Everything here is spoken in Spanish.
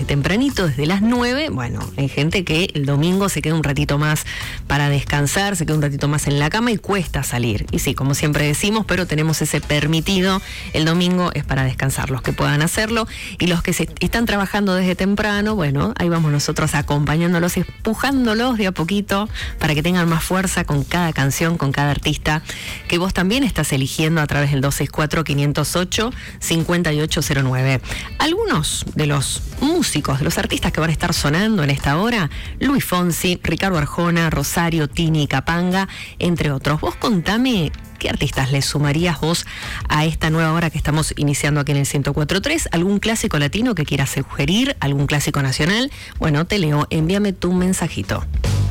desde tempranito, desde las 9. Bueno, hay gente que el domingo se queda un ratito más para descansar, se queda un ratito más en la cama y cuesta salir. Y sí, como siempre decimos, pero tenemos ese permitido. El domingo es para descansar, los que puedan hacerlo. Y los que están trabajando desde temprano, bueno, ahí vamos nosotros acompañándolos, empujándolos de a poquito para que tengan más fuerza con cada canción, con cada artista que vos también estás eligiendo a través del 264-508-5809. Algunos de los músicos, de los artistas que van a estar sonando en esta hora: Luis Fonsi, Ricardo Arjona, Rosario, Tini, Capanga, entre otros. Vos contame, ¿qué artistas le sumarías vos a esta nueva hora que estamos iniciando aquí en el 104.3? ¿Algún clásico latino que quieras sugerir? ¿Algún clásico nacional? Bueno, te leo, envíame tu mensajito.